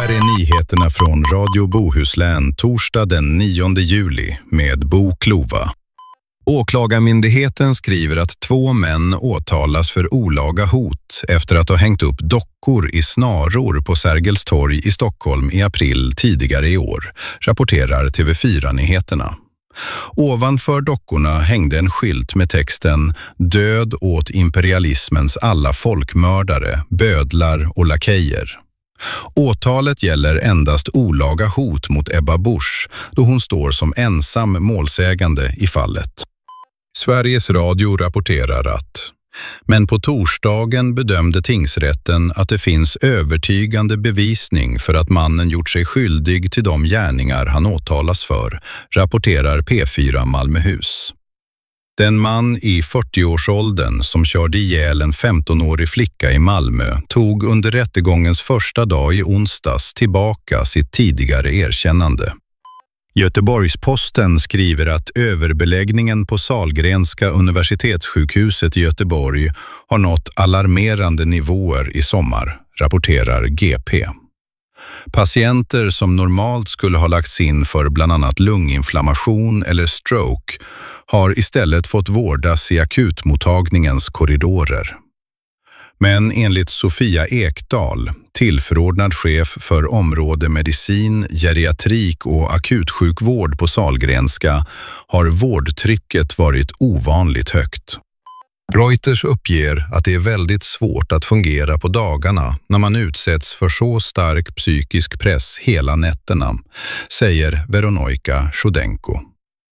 här är nyheterna från Radio Bohuslän torsdag den 9 juli med Bo Klova. Åklagarmyndigheten skriver att 2 män åtalas för olaga hot efter att ha hängt upp dockor i snaror på Sergels torg i Stockholm i april tidigare i år, rapporterar TV4-nyheterna. Ovanför dockorna hängde en skylt med texten "Död åt imperialismens alla folkmördare, bödlar och lakejer". Åtalet gäller endast olaga hot mot Ebba Busch då hon står som ensam målsägande i fallet. Sveriges Radio rapporterar att men på torsdagen bedömde tingsrätten att det finns övertygande bevisning för att mannen gjort sig skyldig till de gärningar han åtalas för, rapporterar P4 Malmöhus. Den man i 40-årsåldern som körde ihjäl en 15-årig flicka i Malmö tog under rättegångens första dag i onsdags tillbaka sitt tidigare erkännande. Göteborgs-Posten skriver att överbeläggningen på Sahlgrenska universitetssjukhuset i Göteborg har nått alarmerande nivåer i sommar, rapporterar GP. Patienter som normalt skulle ha lagts in för bland annat lunginflammation eller stroke har istället fått vårdas i akutmottagningens korridorer. Men enligt Sofia Ekdahl, tillförordnad chef för område medicin, geriatrik och akutsjukvård på Sahlgrenska, har vårdtrycket varit ovanligt högt. Reuters uppger att det är väldigt svårt att fungera på dagarna när man utsätts för så stark psykisk press hela nätterna, säger Veronika Shudenko.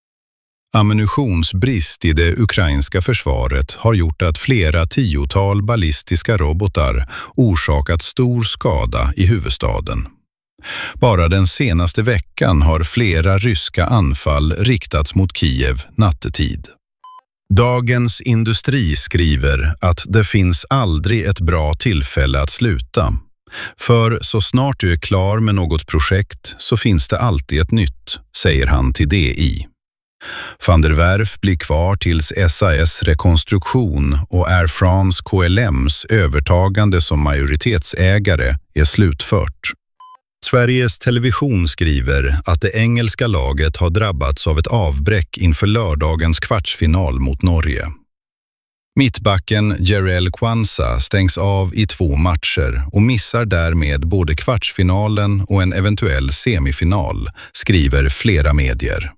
Ammunitionsbrist i det ukrainska försvaret har gjort att flera 10-tal ballistiska robotar orsakat stor skada i huvudstaden. Bara den senaste veckan har flera ryska anfall riktats mot Kiev nattetid. Dagens Industri skriver att det finns aldrig ett bra tillfälle att sluta. För så snart du är klar med något projekt så finns det alltid ett nytt, säger han till DI. Van der Werf blir kvar tills SAS rekonstruktion och Air France KLMs övertagande som majoritetsägare är slutfört. Sveriges Television skriver att det engelska laget har drabbats av ett avbräck inför lördagens kvartsfinal mot Norge. Mittbacken Jarell Quansah stängs av i 2 matcher och missar därmed både kvartsfinalen och en eventuell semifinal, skriver flera medier.